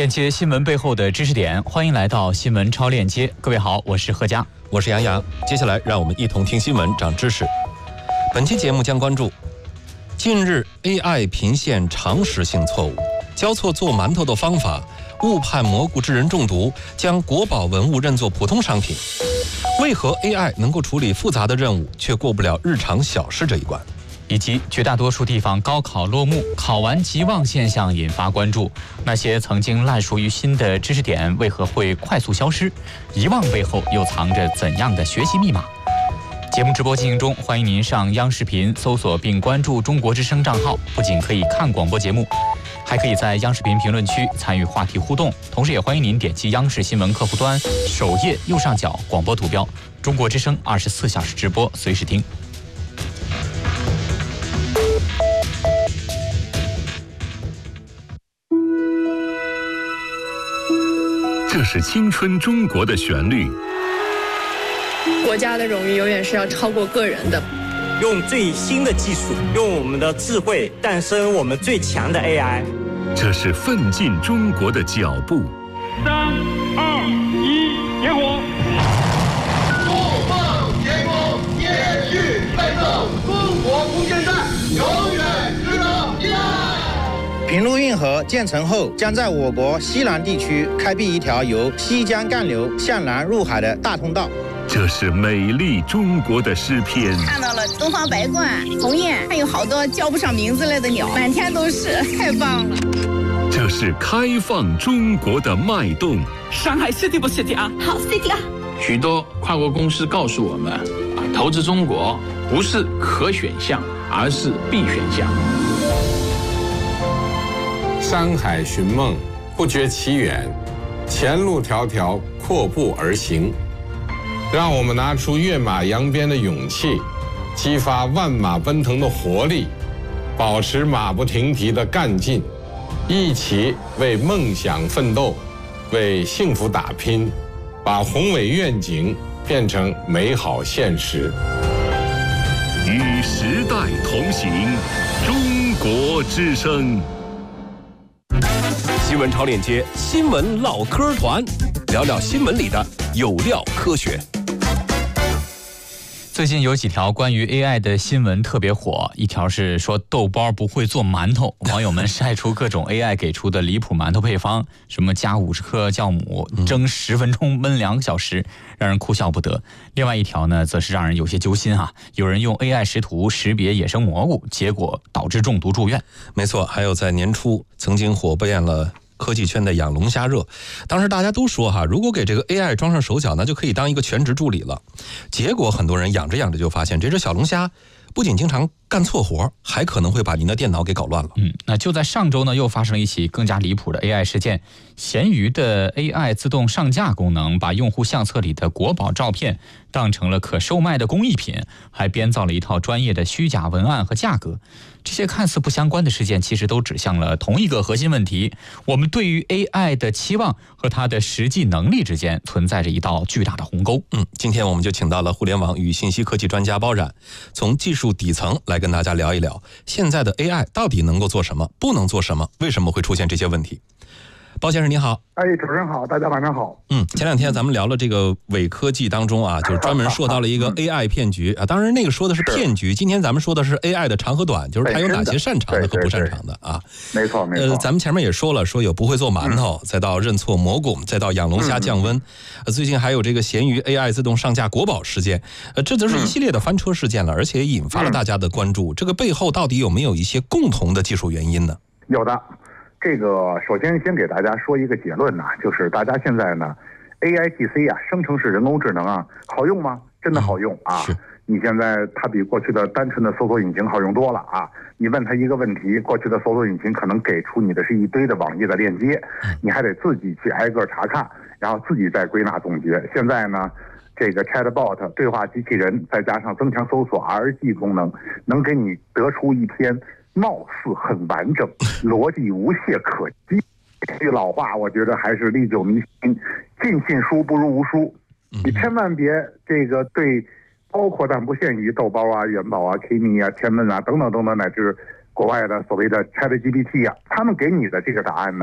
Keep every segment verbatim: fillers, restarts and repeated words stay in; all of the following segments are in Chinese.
链接新闻背后的知识点，欢迎来到新闻超链接。各位好，我是贺佳， 我是杨洋。接下来让我们一同听新闻，长知识。本期节目将关注近日 A I 频现常识性错误，教错做馒头的方法，误判蘑菇致人中毒，将国宝文物认作普通商品。为何 A I 能够处理复杂的任务，却过不了日常小事这一关？ 以及绝大多数地方高考落幕，考完即忘现象引发关注。那些曾经烂熟于心的知识点为何会快速消失？遗忘背后又藏着怎样的学习密码？节目直播进行中，欢迎您上央视频搜索并关注中国之声账号，不仅可以看广播节目，还可以在央视频评论区参与话题互动。同时也欢迎您点击央视新闻客户端首页右上角广播图标，中国之声二十四小时直播，随时听。 这是青春中国的旋律。 国家的荣誉永远是要超过个人的。 用最新的技术，用我们的智慧诞生我们最强的 A I。 这是奋进中国的脚步。 三二一，点火！ 怒放天空，延续奋斗，中国无限战，永远值得依赖。 平陆运河建成后，将在我国西南地区开辟一条由西江干流向南入海的大通道。 这是美丽中国的诗篇。 看到了东方白鹳、鸿雁，还有好多叫不上名字类的鸟，满天都是，太棒了。 这是开放中国的脉动。 上海 city 不 city 啊？ 好 city 啊！ 许多跨国公司告诉我们，投资中国不是可选项，而是必选项。 山海寻梦，不觉其远；前路迢迢，阔步而行。让我们拿出跃马扬鞭的勇气，激发万马奔腾的活力，保持马不停蹄的干劲，一起为梦想奋斗，为幸福打拼，把宏伟愿景变成美好现实。 与时代同行，中国之声。 新闻超链接，新闻唠嗑团，聊聊新闻里的有料科学。 最近有几条关于 A I 的新闻特别火，一条是说豆包不会做馒头，网友们晒出各种 A I 给出的离谱馒头配方，什么加五十克酵母，蒸十分钟，焖两个小时，让人哭笑不得。另外一条呢，则是让人有些揪心啊，有人用 A I 识图识别野生蘑菇，结果导致中毒住院。 没错，还有在年初曾经火遍了科技圈的养龙虾热，当时大家都说哈，如果给这个 A I 装上手脚，那就可以当一个全职助理了。结果很多人养着养着就发现，这只小龙虾不仅经常干错活，还可能会把您的电脑给搞乱了。 嗯，那就在上周呢，又发生了一起更加离谱的 A I 事件。闲鱼的 A I 自动上架功能，把用户相册里的国宝照片当成了可售卖的工艺品，还编造了一套专业的虚假文案和价格。这些看似不相关的事件，其实都指向了同一个核心问题：我们对于 A I 的期望和它的实际能力之间存在着一道巨大的鸿沟。 嗯，今天我们就请到了互联网与信息科技专家包冉，从技术底层来跟大家聊一聊，现在的 A I 到底能够做什么，不能做什么，为什么会出现这些问题。包先生您好。 哎，主持人好，大家晚上好。 嗯，前两天咱们聊了这个伪科技当中啊，就是专门说到了一个 A I 骗局啊，当然那个说的是骗局，今天咱们说的是 A I 的长和短，就是它有哪些擅长的和不擅长的啊。 没错没错。 呃，咱们前面也说了，说有不会做馒头，再到认错蘑菇，再到养龙虾降温，呃，最近还有这个闲鱼 A I 自动上架国宝事件，呃，这都是一系列的翻车事件了，而且也引发了大家的关注。这个背后到底有没有一些共同的技术原因呢？ 有的。这个首先先给大家说一个结论呐、啊，就是大家现在呢 A I G C 啊，生成式人工智能啊，好用吗？真的好用啊！ 嗯、 你现在它比过去的单纯的搜索引擎好用多了啊！你问它一个问题，过去的搜索引擎可能给出你的是一堆的网页的链接，你还得自己去挨个查看，然后自己再归纳总结。现在呢，这个 Chatbot 对话机器人再加上增强搜索 R G 功能，能给你得出一篇貌似很完整，逻辑无懈可击。这句老话，我觉得还是历久弥新，尽信书不如无书。你千万别这个对，包括但不限于豆包啊、元宝啊、Kimi 啊、天问啊等等等等，乃至国外的所谓的 ChatGPT 啊，他们给你的这个答案呢，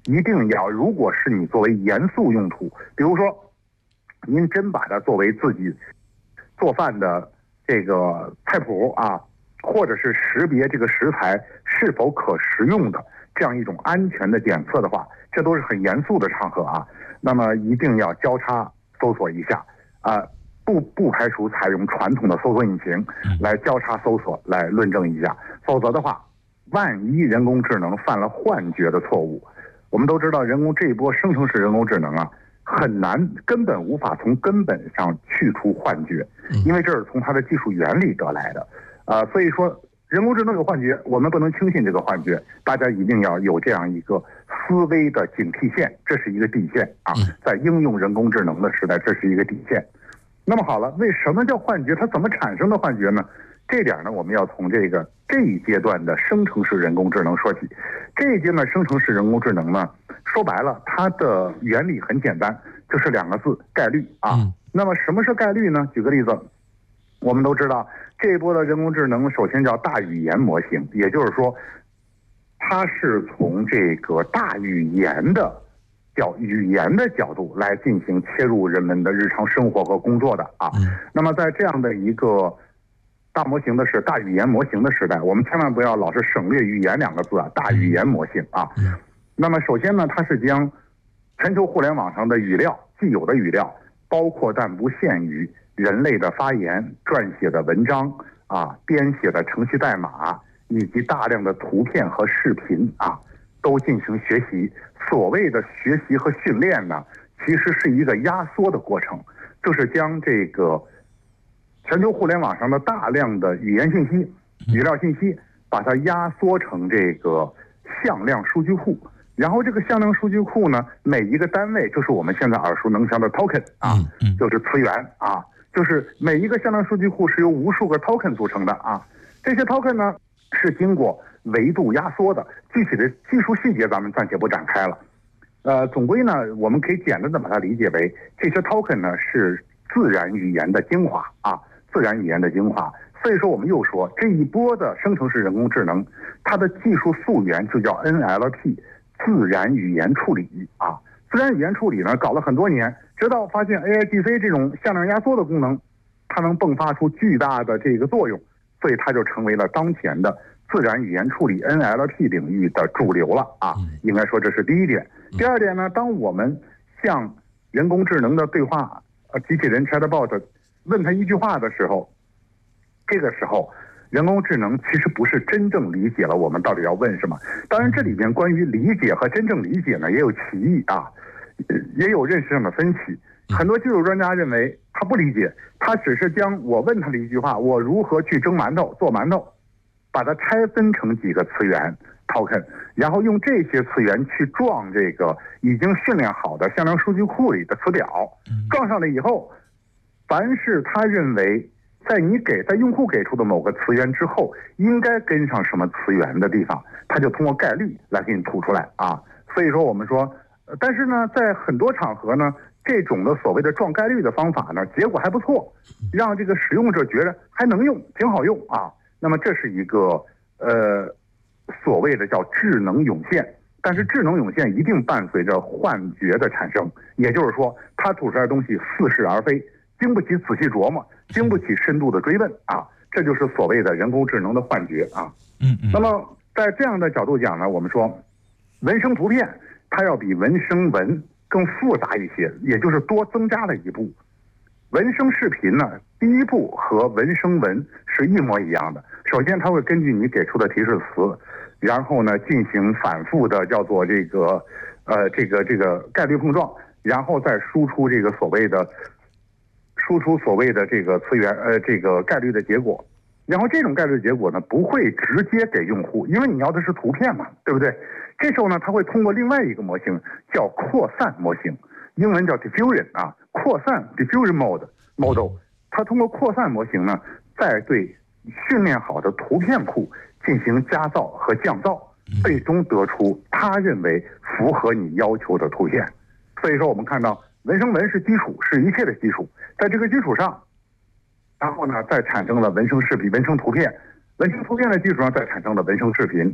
一定要，如果是你作为严肃用途，比如说您真把它作为自己做饭的这个菜谱啊，或者是识别这个食材是否可食用的这样一种安全的检测的话，这都是很严肃的场合啊。那么一定要交叉搜索一下啊，不不排除采用传统的搜索引擎来交叉搜索来论证一下，否则的话，万一人工智能犯了幻觉的错误，我们都知道人工这一波生成式人工智能啊，很难根本无法从根本上去除幻觉，因为这是从它的技术原理得来的，呃，所以说人工智能有幻觉，我们不能轻信这个幻觉，大家一定要有这样一个思维的警惕线，这是一个底线啊，在应用人工智能的时代，这是一个底线。那么好了，为什么叫幻觉？它怎么产生的幻觉呢？这点呢，我们要从这个这一阶段的生成式人工智能说起。这一阶段生成式人工智能呢，说白了，它的原理很简单，就是两个字：概率啊。嗯、那么什么是概率呢？举个例子，我们都知道这一波的人工智能首先叫大语言模型，也就是说，它是从这个大语言的叫语言的角度来进行切入人们的日常生活和工作的啊。嗯、那么在这样的一个大模型的是大语言模型的时代，我们千万不要老是省略语言两个字啊，大语言模型啊。嗯、那么首先呢，它是将全球互联网上的语料，既有的语料，包括但不限于人类的发言、撰写的文章啊、编写的程序代码，以及大量的图片和视频啊，都进行学习。所谓的学习和训练呢，其实是一个压缩的过程，就是将这个全球互联网上的大量的语言信息、语料信息，把它压缩成这个向量数据库。然后这个向量数据库呢，每一个单位就是我们现在耳熟能详的 token 啊，就是词源啊，就是每一个向量数据库是由无数个 token 组成的啊。这些 token 呢是经过维度压缩的，具体的技术细节咱们暂且不展开了。呃，总归呢，我们可以简单的把它理解为，这些 token 呢是自然语言的精华啊，自然语言的精华。所以说，我们又说这一波的生成式人工智能，它的技术溯源就叫 N L P。自然语言处理啊，自然语言处理呢，搞了很多年，直到发现 A I G C 这种向量压缩的功能，它能迸发出巨大的这个作用，所以它就成为了当前的自然语言处理 N L P 领域的主流了啊。应该说这是第一点。第二点呢，当我们向人工智能的对话，呃，机器人 Chatbot 问他一句话的时候，这个时候人工智能其实不是真正理解了我们到底要问什么。当然，这里边关于理解和真正理解呢，也有歧义啊，也有认识上的分歧。很多技术专家认为他不理解，他只是将我问他的一句话，我如何去蒸馒头、做馒头，把它拆分成几个词源 token， 然后用这些词源去撞这个已经训练好的向量数据库里的词表，撞上了以后，凡是他认为在你给在用户给出的某个词源之后，应该跟上什么词源的地方，他就通过概率来给你吐出来啊。所以说我们说，但是呢，在很多场合呢，这种的所谓的撞概率的方法呢，结果还不错，让这个使用者觉得还能用，挺好用啊。那么这是一个呃所谓的叫智能涌现，但是智能涌现一定伴随着幻觉的产生，也就是说，它吐出来的东西似是而非，经不起仔细琢磨，经不起深度的追问啊，这就是所谓的人工智能的幻觉啊。嗯嗯。那么在这样的角度讲呢，我们说，文声图片它要比文声文更复杂一些，也就是多增加了一步。文声视频呢，第一步和文声文是一模一样的。首先，它会根据你给出的提示词，然后呢进行反复的叫做这个呃这个这个概率碰撞，然后再输出这个所谓的。输出所谓的这个词源，呃，这个概率的结果，然后这种概率的结果呢，不会直接给用户，因为你要的是图片嘛，对不对？这时候呢，它会通过另外一个模型叫扩散模型，英文叫 diffusion 啊，扩散 diffusion mode model， 它通过扩散模型呢，再对训练好的图片库进行加噪和降噪，最终得出他认为符合你要求的图片。所以说，我们看到。文声文是基础，是一切的基础。在这个基础上，然后呢，再产生了文声视频、文声图片，文声图片的基础上再产生了文声视频啊，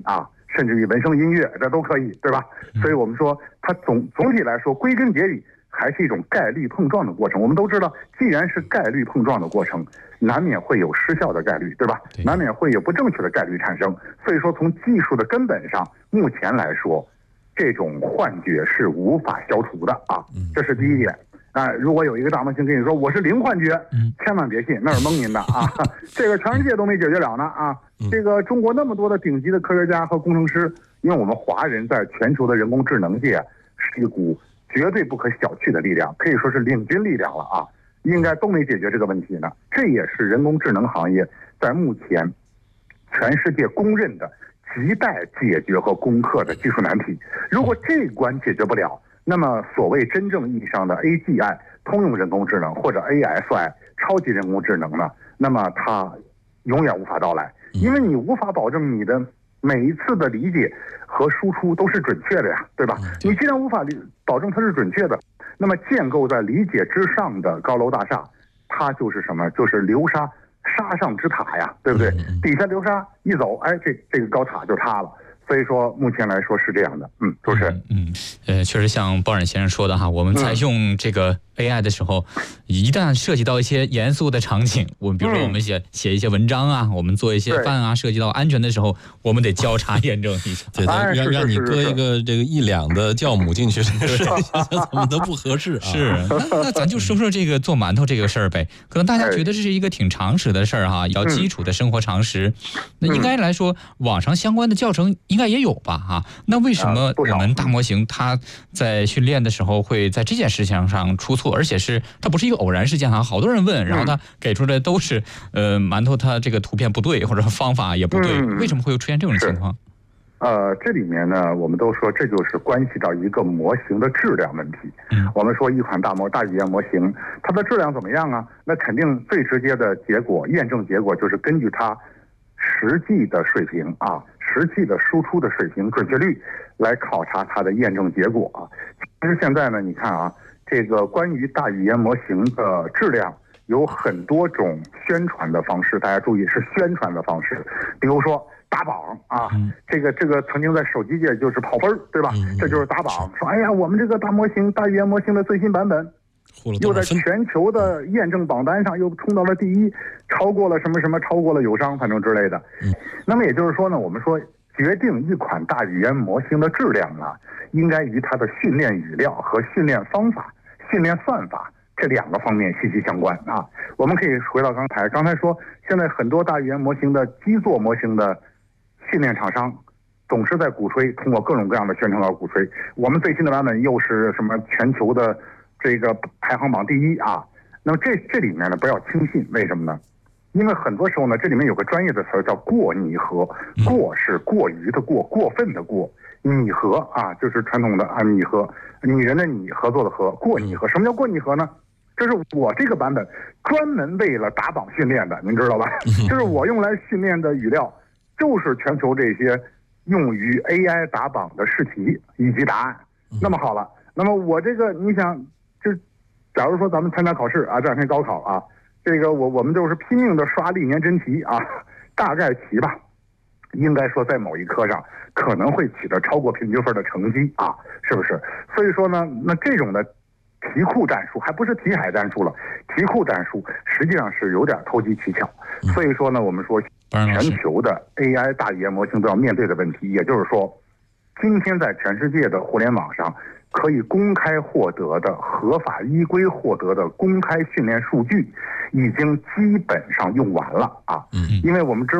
甚至于文声音乐，这都可以，对吧？所以我们说，它总总体来说，归根结底还是一种概率碰撞的过程。我们都知道，既然是概率碰撞的过程，难免会有失效的概率，对吧？难免会有不正确的概率产生。所以说，从技术的根本上，目前来说，这种幻觉是无法消除的啊，这是第一点。啊，如果有一个大模型跟你说我是零幻觉，千万别信，那是蒙您的啊！这个全世界都没解决了呢啊！这个中国那么多的顶级的科学家和工程师，因为我们华人在全球的人工智能界是一股绝对不可小觑的力量，可以说是领军力量了啊！应该都没解决这个问题呢，这也是人工智能行业在目前全世界公认的亟待解决和攻克的技术难题。如果这关解决不了，那么所谓真正意义上的 A G I 通用人工智能或者 A S I 超级人工智能呢，那么它永远无法到来，因为你无法保证你的每一次的理解和输出都是准确的呀，对吧？你既然无法保证它是准确的，那么建构在理解之上的高楼大厦，它就是什么？就是流沙沙上之塔呀，对不对？底下流沙一走，哎，这这个高塔就塌了。所以说，目前来说是这样的，嗯，主持人， 嗯，呃，确实像鲍冉先生说的哈，我们在用这个 A I 的时候，一旦涉及到一些严肃的场景，我们比如说我们写写一些文章啊，我们做一些饭啊，涉及到安全的时候，我们得交叉验证一下。 对，让让你搁一个这个一两的酵母进去，这个事怎么都不合适啊。 是，那那咱就说说这个做馒头这个事儿呗。可能大家觉得这是一个挺常识的事儿哈，要基础的生活常识。那应该来说，网上相关的教程应该也有吧？哈，那为什么我们大模型它在训练的时候会在这件事情上出错？而且是它不是一个偶然事件哈，好多人问，然后他给出来都是呃馒头它这个图片不对，或者方法也不对， 嗯、 为什么会有出现这种情况？ 呃，这里面呢，我们都说这就是关系到一个模型的质量问题。嗯，我们说一款大模大语言模型，它的质量怎么样啊？那肯定最直接的结果，验证结果就是根据它实际的水平啊，实际的输出的水平准确率来考察它的验证结果啊。其实现在呢，你看啊。这个关于大语言模型的质量有很多种宣传的方式，大家注意是宣传的方式，比如说打榜啊，嗯、这个这个曾经在手机界就是跑分，对吧？嗯、这就是打榜，说哎呀，我们这个大模型大语言模型的最新版本，又在全球的验证榜单上又冲到了第一，超过了什么什么，超过了友商，反正之类的。嗯、那么也就是说呢，我们说决定一款大语言模型的质量啊，应该与它的训练语料和训练方法。训练算法这两个方面息息相关啊！我们可以回到刚才，刚才说现在很多大语言模型的基座模型的训练厂商总是在鼓吹，通过各种各样的宣传来鼓吹，我们最新的版本又是什么全球的这个排行榜第一啊！那么这这里面呢不要轻信，为什么呢？因为很多时候呢，这里面有个专业的词叫过拟合，过是过于的过，过分的过。拟合啊，就是传统的啊拟合，拟人的拟，合作的合，过拟合。什么叫过拟合呢？这是我这个版本专门为了打榜训练的，您知道吧？就是我用来训练的语料，就是全球这些用于 A I 打榜的试题以及答案。那么好了，那么我这个你想，就假如说咱们参加考试啊，这两天高考啊，这个我我们就是拼命的刷历年真题啊，大概题吧。应该说在某一科上可能会取得超过平均分的成绩啊，是不是？所以说呢，那这种的题库战术还不是题海战术了，题库战术实际上是有点投机取巧。所以说呢，我们说全球的 A I 大语言模型都要面对的问题，也就是说，今天在全世界的互联网上可以公开获得的、合法依规获得的公开训练数据，已经基本上用完了啊。因为我们知